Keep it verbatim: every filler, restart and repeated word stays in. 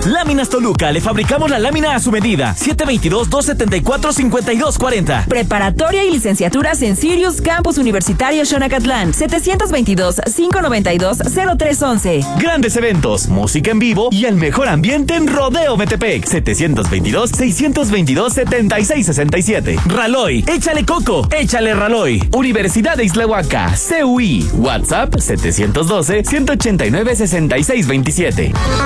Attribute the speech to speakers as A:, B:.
A: Láminas Toluca, le fabricamos la lámina a su medida. siete veintidós, dos setenta y cuatro, cincuenta y dos cuarenta.
B: Preparatoria y licenciaturas en Sirius Campus Universitario Xonacatlán. setecientos veintidós, quinientos noventa y dos, cero tres once.
A: Grandes eventos, música en vivo y el mejor ambiente en Rodeo Metepec. setecientos veintidós, seiscientos veintidós, setenta y seis sesenta y siete. Raloy, échale coco, échale Raloy. Universidad de Islahuaca, C U I. WhatsApp setecientos doce, ciento ochenta y nueve, sesenta y seis veintisiete.